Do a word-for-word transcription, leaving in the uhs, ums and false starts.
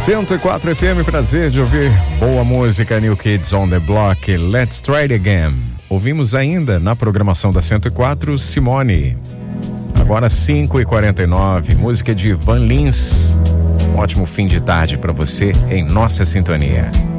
cento e quatro F M, prazer de ouvir boa música, New Kids on the Block, Let's Try It Again. Ouvimos ainda na programação da cento e quatro, Simone. Agora cinco e quarenta e nove, música de Van Lins. Um ótimo fim de tarde para você em nossa sintonia.